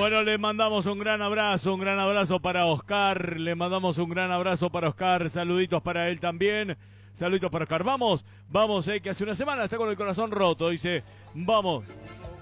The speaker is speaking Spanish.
Bueno, le mandamos un gran abrazo para Oscar, le mandamos un gran abrazo para Oscar, saluditos para él también, saluditos para Oscar. Vamos, que hace una semana está con el corazón roto, dice, vamos.